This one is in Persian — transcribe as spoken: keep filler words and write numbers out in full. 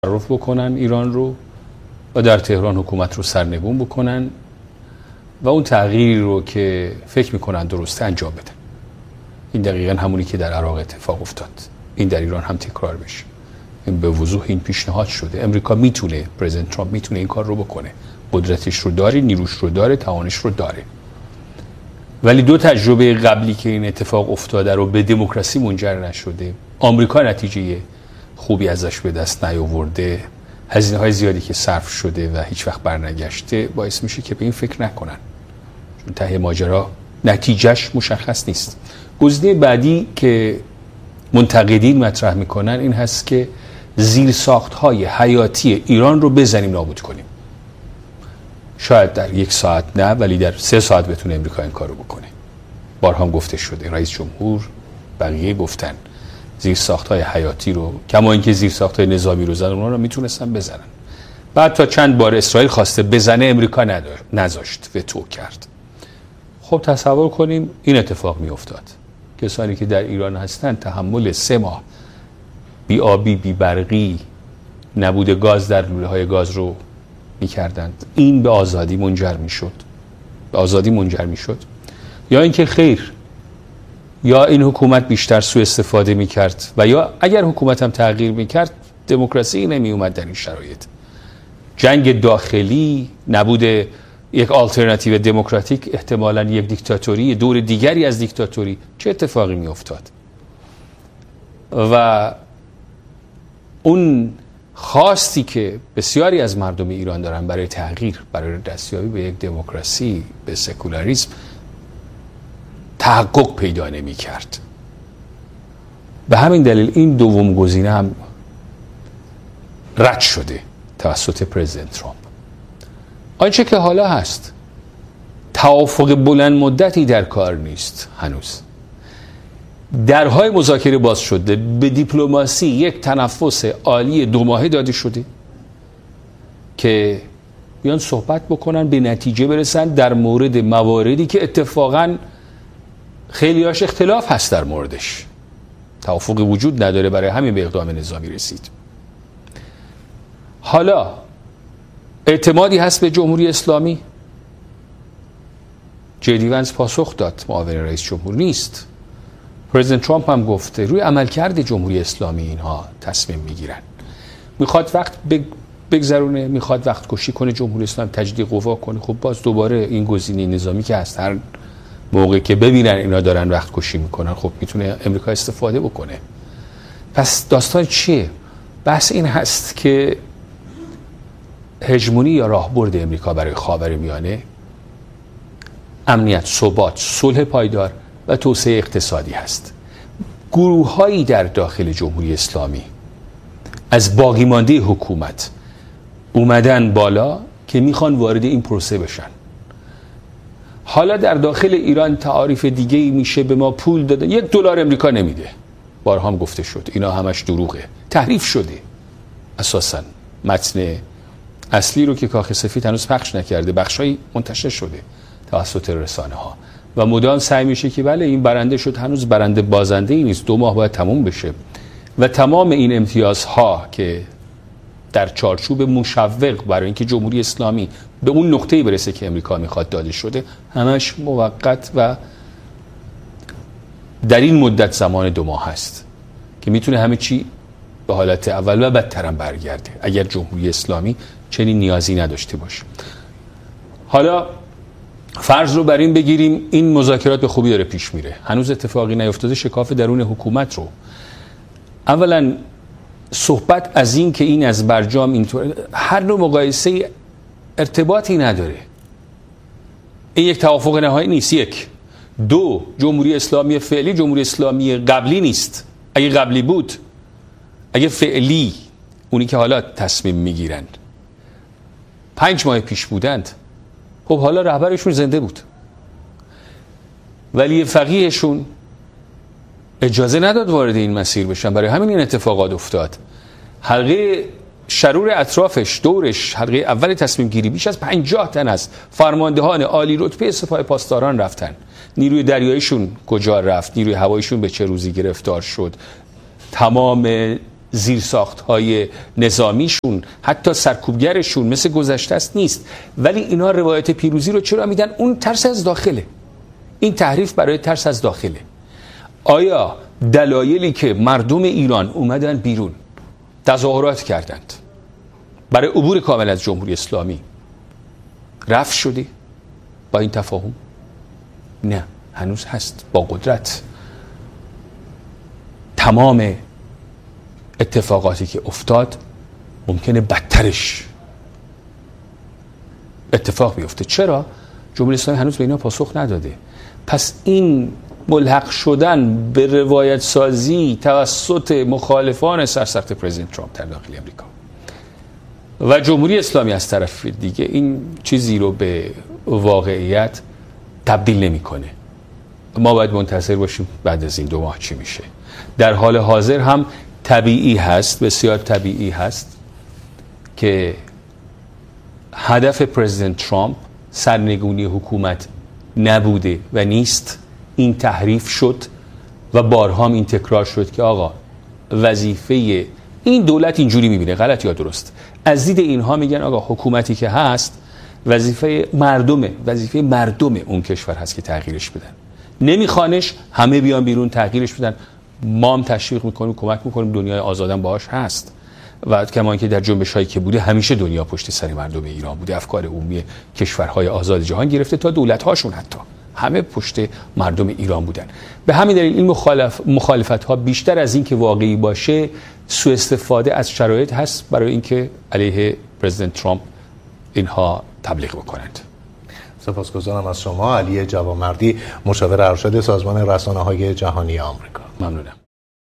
تصرف بکنن ایران رو و در تهران حکومت رو سرنگون بکنن و اون تغییری رو که فکر میکنن درسته انجام بدن. این دقیقاً همونی که در عراق اتفاق افتاد، این در ایران هم تکرار بشه. این به وضوح این پیشنهاد شده. امریکا میتونه، پرزیدنت ترامپ میتونه این کار رو بکنه، قدرتش رو داره، نیروش رو داره، توانش رو داره. ولی دو تجربه قبلی که این اتفاق افتاده رو به دموکراسی منجر نشده، آمریکا نتیجه خوبی ازش به دست نیاورده، هزینه‌های زیادی که صرف شده و هیچ وقت برنگشته، باعث میشه که به این فکر نکنن، چون ته ماجرا نتیجهش مشخص نیست. گزینه بعدی که منتقدین مطرح میکنن این هست که زیرساخت‌های حیاتی ایران رو بزنیم نابود کنیم. شاید در یک ساعت نه، ولی در سه ساعت بتونه امریکا این کارو بکنه. بارها هم گفته شده، رئیس جمهور بقیه گفتن زیرساخت‌های حیاتی رو، کما اینکه زیرساخت‌های نظامی رو زدن، اونها رو میتونستن بزنن. بعد تا چند بار اسرائیل خواسته بزنه، امریکا نذاشت، وتو کرد. خب تصور کنیم این اتفاق میافتاد. کسانی که در ایران هستن تحمل سه ماه بی آبی، بی برقی، نبود گاز در لوله‌های گاز رو میکردند. این به آزادی منجر میشد. به آزادی منجر میشد. یا اینکه خیر، یا این حکومت بیشتر سوء استفاده میکرد و یا اگر حکومت هم تغییر میکرد، دموکراسی نمی اومد در این شرایط. جنگ داخلی، نبود یک آلترناتیو دموکراتیک، احتمالاً یک دیکتاتوری، دور دیگری از دیکتاتوری، چه اتفاقی میافتاد؟ و اون خواستی که بسیاری از مردم ایران دارن برای تغییر، برای دستیابی به یک دموکراسی، به سکولاریسم، تحقق پیدا نمی کرد. به همین دلیل این دوم گزینه هم رد شده توسط پرزیدنت ترامپ. آنچه که حالا هست، توافق بلند مدتی در کار نیست. هنوز درهای مذاکره باز شده، به دیپلماسی یک تنفس عالی دو ماهه داده شده که بیان صحبت بکنن، به نتیجه برسن در مورد مواردی که اتفاقاً خیلیاش اختلاف هست در موردش. توافقی وجود نداره، برای همین به اقدام نظامی رسید. حالا اعتمادی هست به جمهوری اسلامی؟ جدی ونس پاسخ داد، معاون رئیس جمهور نیست. پرزیدنت ترامپ هم گفته روی عملکرد جمهوری اسلامی اینها تصمیم میگیرن. میخواد وقت بگذرونه، میخواد وقت کشی کنه جمهوری اسلامی، تجدید قوا کنه. خب باز دوباره این گزینه نظامی که هست، هر موقع که ببینن اینا دارن وقت کشی میکنن، خب میتونه امریکا استفاده بکنه. پس داستان چیه؟ بحث این هست که هژمونی یا راهبرد امریکا برای خاورمیانه امنیت، ثبات، صلح پایدار و توسعه اقتصادی هست. گروه‌هایی در داخل جمهوری اسلامی از باقی مانده حکومت اومدن بالا که میخوان وارد این پروسه بشن. حالا در داخل ایران تعاریف دیگه‌ای میشه، به ما پول دادن، یک دلار امریکا نمیده. بارها هم گفته شد اینا همش دروغه، تحریف شده. اساساً متن اصلی رو که کاخ سفید هنوز پخش نکرده، بخشایی منتشر شده توسط رسانه ها و مدام سعی میشه که بله این برنده شد، هنوز برنده بازنده ای نیست، دو ماه باید تموم بشه و تمام این امتیازها که در چارچوب مشوق برای اینکه جمهوری اسلامی به اون نقطه‌ای برسه که امریکا میخواد داده شده، همش موقت و در این مدت زمان دو ماه هست که میتونه همه چی به حالت اول و بدتر هم برگرده اگر جمهوری اسلامی چنین نیازی نداشته باشه. حالا فرض رو بر این بگیریم این مذاکرات به خوبی داره پیش میره، هنوز اتفاقی نیفتاده، شکاف درون حکومت رو. اولا صحبت از این که این از برجام اینطور، هر نوع مقایسه ارتباطی نداره. این یک توافق نهایی نیست. یک. دو، جمهوری اسلامی فعلی جمهوری اسلامی قبلی نیست. اگه قبلی بود، اگه فعلی، اونی که حالا تصمیم میگیرند، پنج ماه پیش بودند، خب حالا رهبرشون زنده بود، ولی فقیهشون اجازه نداد وارد این مسیر بشن. برای همین این اتفاقات افتاد. حلقه شرور اطرافش، دورش، حلقه اول تصمیم گیری بیش از پنجاه تن از فرماندهان عالی رتبه سپاه پاسداران رفتن. نیروی دریاییشون کجا رفت؟ نیروی هواییشون به چه روزی گرفتار شد؟ تمام زیرساخت‌های نظامیشون، حتی سرکوبگرشون مثل گذشته است نیست. ولی اینا روایت پیروزی رو چرا میدن؟ اون ترس از داخله. این تحریف برای ترس از داخله. آیا دلایلی که مردم ایران اومدن بیرون تظاهرات کردند برای عبور کامل از جمهوری اسلامی رفع شده با این تفاهم؟ نه، هنوز هست. با قدرت تمام اتفاقاتی که افتاد ممکنه بدترش اتفاق بیفته. چرا؟ جمهوری اسلامی هنوز به اینا پاسخ نداده. پس این ملحق شدن به روایت سازی توسط مخالفان سرسخت پرزیدنت ترامپ در داخل امریکا و جمهوری اسلامی از طرف دیگه این چیزی رو به واقعیت تبدیل نمی‌کنه. ما باید منتظر باشیم بعد از این دو ماه چی میشه. در حال حاضر هم طبیعی هست، بسیار طبیعی هست که هدف پرزیدنت ترامپ سرنگونی حکومت نبوده و نیست. این تحریف شد و بارها هم این تکرار شد که آقا وظیفه این دولت اینجوری میبینه، غلط یا درست. از دید اینها میگن آقا حکومتی که هست وظیفه مردمه، وظیفه مردم اون کشور هست که تغییرش بدن. نمیخوانش همه بیان بیرون تغییرش بدن. ما هم تشویق میکنیم، کمک میکنیم، دنیای آزادم باهاش هست. و کما اینکه در جنبش هایی که بوده همیشه دنیا پشت سر مردم ایران بوده. افکار عمومی کشورهای آزاد جهان گرفته تا دولت هاشون حتی همه پشت مردم ایران بودن. به همین دلیل این مخالف مخالفت ها بیشتر از این که واقعی باشه سوء استفاده از شرایط هست برای اینکه علیه پرزیدنت ترامپ اینها تبلیغ بکنند. سپاسگزارم از شما علی جوانمردی، مشاور ارشد سازمان رسانه‌های جهانی آمریکا. ممنونم.